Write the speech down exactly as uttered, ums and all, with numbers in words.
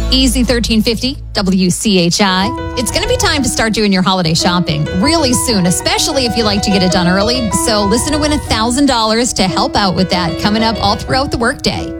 Easy thirteen fifty, W C H I. It's going to be time to start doing your holiday shopping really soon, especially if you like to get it done early. So listen to win one thousand dollars to help out with that coming up all throughout the workday.